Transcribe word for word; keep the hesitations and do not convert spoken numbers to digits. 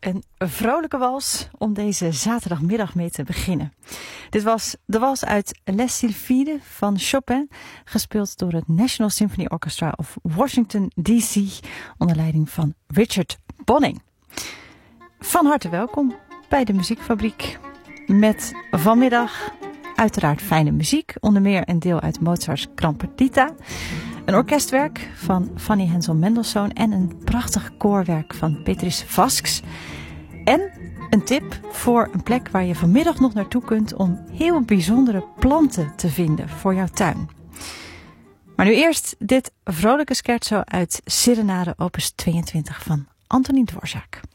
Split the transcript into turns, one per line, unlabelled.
een vrolijke wals om deze zaterdagmiddag mee te beginnen. Dit was de wals uit Les Sylphides van Chopin, gespeeld door het National Symphony Orchestra of Washington D C onder leiding van Richard Bonning. Van harte welkom bij de Muziekfabriek met vanmiddag uiteraard fijne muziek, onder meer een deel uit Mozarts Gran Partita, een orkestwerk van Fanny Hensel Mendelssohn en een prachtig koorwerk van Beatrice Vasks. En een tip voor een plek waar je vanmiddag nog naartoe kunt om heel bijzondere planten te vinden voor jouw tuin. Maar nu eerst dit vrolijke scherzo uit Serenade opus tweeëntwintig van Antonín Dvořák.